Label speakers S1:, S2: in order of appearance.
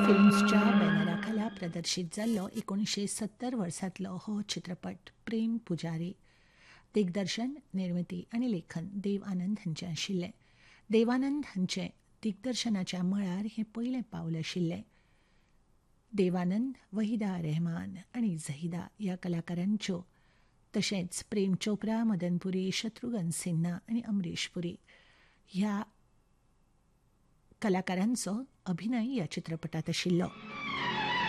S1: फिल्म्सच्या बॅनराखाला प्रदर्शीत जाल्लो 1970 वर्सांतलो हो चित्रपट प्रेम पुजारी. दिग्दर्शन, निर्मिती आनी लेखन देव आनंद हांचें आशिल्लें. देवानंद हांचें दिग्दर्शनाच्या मळार हें पयलें पावल आशिल्लें. देवानंद, वहिदा रेहमान आनी झहिदा ह्या कलाकारांच्यो तशेंच प्रेम चोप्रा, मदन पुरी, शत्रुघ्न सिन्हा आनी अमरीश पुरी ह्या कलाकारांचो अभिनय ह्या चित्रपटात आशिल्लो.